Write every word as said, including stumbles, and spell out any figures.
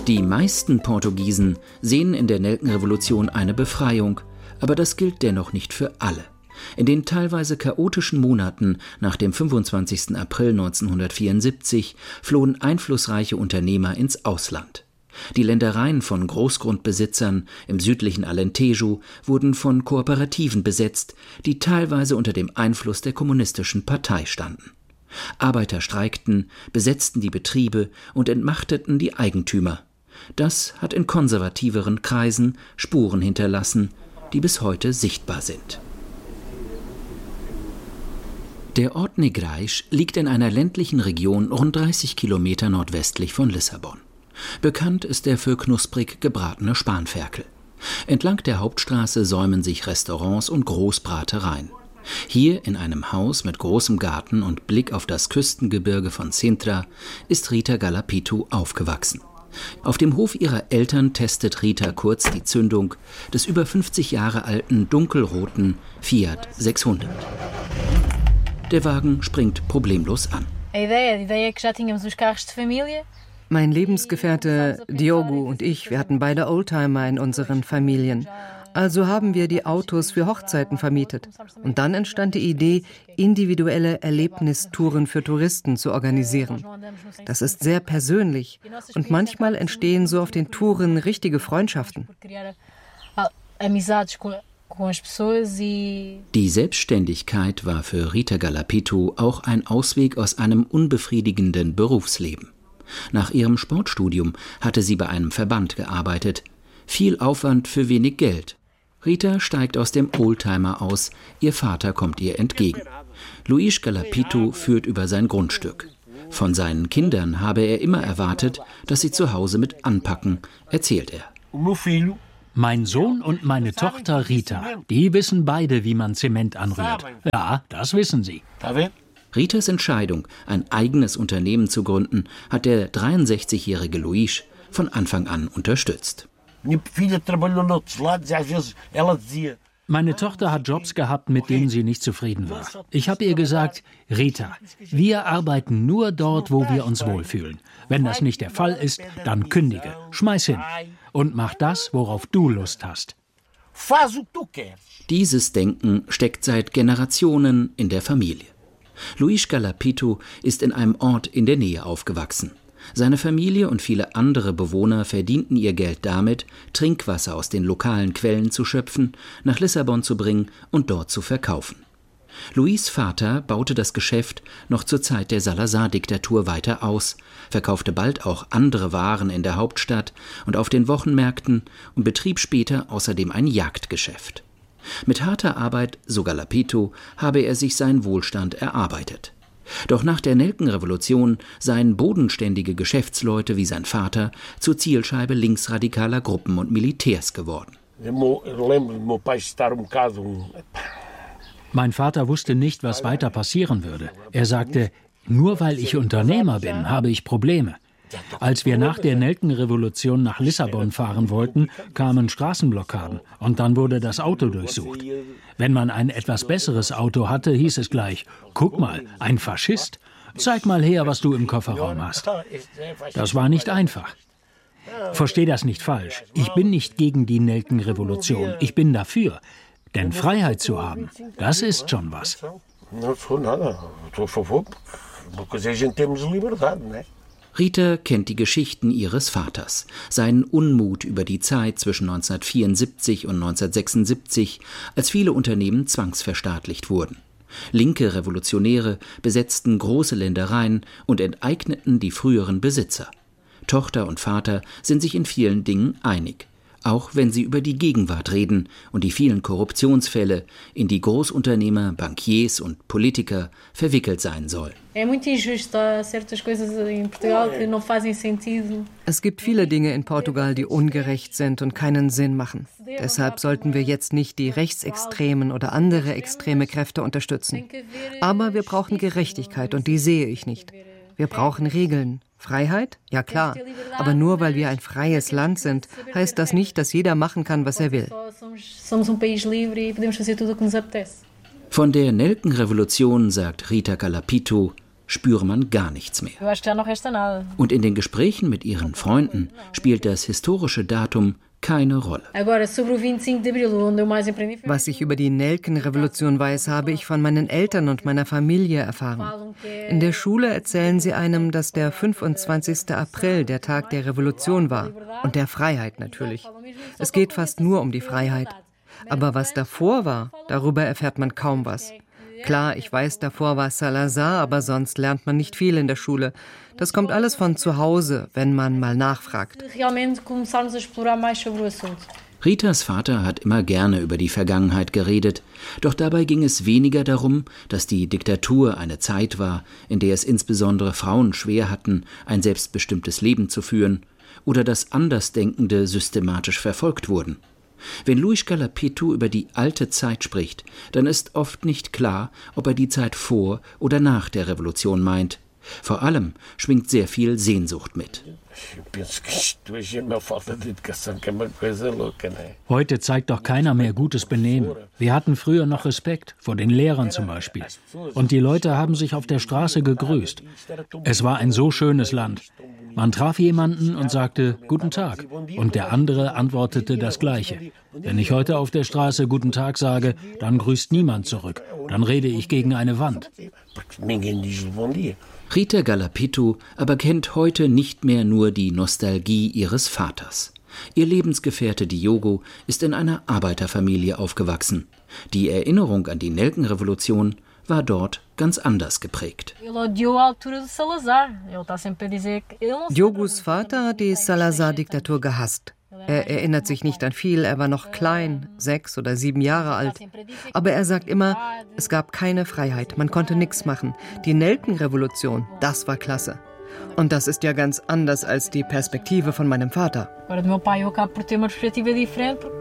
Die meisten Portugiesen sehen in der Nelkenrevolution eine Befreiung, aber das gilt dennoch nicht für alle. In den teilweise chaotischen Monaten nach dem fünfundzwanzigsten April neunzehnhundertvierundsiebzig flohen einflussreiche Unternehmer ins Ausland. Die Ländereien von Großgrundbesitzern im südlichen Alentejo wurden von Kooperativen besetzt, die teilweise unter dem Einfluss der kommunistischen Partei standen. Arbeiter streikten, besetzten die Betriebe und entmachteten die Eigentümer. Das hat in konservativeren Kreisen Spuren hinterlassen, die bis heute sichtbar sind. Der Ort Negrais liegt in einer ländlichen Region rund dreißig Kilometer nordwestlich von Lissabon. Bekannt ist er für knusprig gebratene Spanferkel. Entlang der Hauptstraße säumen sich Restaurants und Großbratereien. Hier in einem Haus mit großem Garten und Blick auf das Küstengebirge von Sintra ist Rita Galapitu aufgewachsen. Auf dem Hof ihrer Eltern testet Rita kurz die Zündung des über fünfzig Jahre alten dunkelroten Fiat sechshundert. Der Wagen springt problemlos an. Mein Lebensgefährte Diogo und ich, wir hatten beide Oldtimer in unseren Familien. Also haben wir die Autos für Hochzeiten vermietet. Und dann entstand die Idee, individuelle Erlebnistouren für Touristen zu organisieren. Das ist sehr persönlich und manchmal entstehen so auf den Touren richtige Freundschaften. Die Selbstständigkeit war für Rita Galapitu auch ein Ausweg aus einem unbefriedigenden Berufsleben. Nach ihrem Sportstudium hatte sie bei einem Verband gearbeitet. Viel Aufwand für wenig Geld. Rita steigt aus dem Oldtimer aus, ihr Vater kommt ihr entgegen. Luís Galapitu führt über sein Grundstück. Von seinen Kindern habe er immer erwartet, dass sie zu Hause mit anpacken, erzählt er. Mein Sohn und meine Tochter Rita, die wissen beide, wie man Zement anrührt. Ja, das wissen sie. Ritas Entscheidung, ein eigenes Unternehmen zu gründen, hat der dreiundsechzigjährige Luís von Anfang an unterstützt. Meine Tochter hat Jobs gehabt, mit denen sie nicht zufrieden war. Ich habe ihr gesagt, Rita, wir arbeiten nur dort, wo wir uns wohlfühlen. Wenn das nicht der Fall ist, dann kündige, schmeiß hin und mach das, worauf du Lust hast. Dieses Denken steckt seit Generationen in der Familie. Luís Galapitu ist in einem Ort in der Nähe aufgewachsen. Seine Familie und viele andere Bewohner verdienten ihr Geld damit, Trinkwasser aus den lokalen Quellen zu schöpfen, nach Lissabon zu bringen und dort zu verkaufen. Luís' Vater baute das Geschäft noch zur Zeit der Salazar-Diktatur weiter aus, verkaufte bald auch andere Waren in der Hauptstadt und auf den Wochenmärkten und betrieb später außerdem ein Jagdgeschäft. Mit harter Arbeit, so Galapitu, habe er sich seinen Wohlstand erarbeitet. Doch nach der Nelkenrevolution seien bodenständige Geschäftsleute wie sein Vater zur Zielscheibe linksradikaler Gruppen und Militärs geworden. Mein Vater wusste nicht, was weiter passieren würde. Er sagte, nur weil ich Unternehmer bin, habe ich Probleme. Als wir nach der Nelkenrevolution nach Lissabon fahren wollten, kamen Straßenblockaden und dann wurde das Auto durchsucht. Wenn man ein etwas besseres Auto hatte, hieß es gleich, guck mal, ein Faschist, zeig mal her, was du im Kofferraum hast. Das war nicht einfach. Versteh das nicht falsch, ich bin nicht gegen die Nelkenrevolution, ich bin dafür. Denn Freiheit zu haben, das ist schon was. Rita kennt die Geschichten ihres Vaters, seinen Unmut über die Zeit zwischen neunzehnhundertvierundsiebzig und neunzehnhundertsechsundsiebzig, als viele Unternehmen zwangsverstaatlicht wurden. Linke Revolutionäre besetzten große Ländereien und enteigneten die früheren Besitzer. Tochter und Vater sind sich in vielen Dingen einig, auch wenn sie über die Gegenwart reden und die vielen Korruptionsfälle, in die Großunternehmer, Bankiers und Politiker verwickelt sein sollen. Es gibt viele Dinge in Portugal, die ungerecht sind und keinen Sinn machen. Deshalb sollten wir jetzt nicht die rechtsextremen oder andere extreme Kräfte unterstützen. Aber wir brauchen Gerechtigkeit und die sehe ich nicht. Wir brauchen Regeln. Freiheit? Ja klar. Aber nur weil wir ein freies Land sind, heißt das nicht, dass jeder machen kann, was er will. Von der Nelkenrevolution sagt Rita Galapitu, spüre man gar nichts mehr. Und in den Gesprächen mit ihren Freunden spielt das historische Datum keine Rolle. Was ich über die Nelkenrevolution weiß, habe ich von meinen Eltern und meiner Familie erfahren. In der Schule erzählen sie einem, dass der fünfundzwanzigster April der Tag der Revolution war und der Freiheit natürlich. Es geht fast nur um die Freiheit. Aber was davor war, darüber erfährt man kaum was. Klar, ich weiß, davor war Salazar, aber sonst lernt man nicht viel in der Schule. Das kommt alles von zu Hause, wenn man mal nachfragt. Ritas Vater hat immer gerne über die Vergangenheit geredet, doch dabei ging es weniger darum, dass die Diktatur eine Zeit war, in der es insbesondere Frauen schwer hatten, ein selbstbestimmtes Leben zu führen, oder dass Andersdenkende systematisch verfolgt wurden. Wenn Luis Galapetu über die alte Zeit spricht, dann ist oft nicht klar, ob er die Zeit vor oder nach der Revolution meint. Vor allem schwingt sehr viel Sehnsucht mit. Heute zeigt doch keiner mehr gutes Benehmen. Wir hatten früher noch Respekt, vor den Lehrern zum Beispiel. Und die Leute haben sich auf der Straße gegrüßt. Es war ein so schönes Land. Man traf jemanden und sagte »Guten Tag« und der andere antwortete das Gleiche. Wenn ich heute auf der Straße »Guten Tag« sage, dann grüßt niemand zurück. Dann rede ich gegen eine Wand. Rita Galapetu aber kennt heute nicht mehr nur die Nostalgie ihres Vaters. Ihr Lebensgefährte Diogo ist in einer Arbeiterfamilie aufgewachsen. Die Erinnerung an die Nelkenrevolution war dort ganz anders geprägt. Diogos Vater hat die Salazar-Diktatur gehasst. Er erinnert sich nicht an viel, er war noch klein, sechs oder sieben Jahre alt. Aber er sagt immer, es gab keine Freiheit, man konnte nichts machen. Die Nelkenrevolution, das war klasse. Und das ist ja ganz anders als die Perspektive von meinem Vater.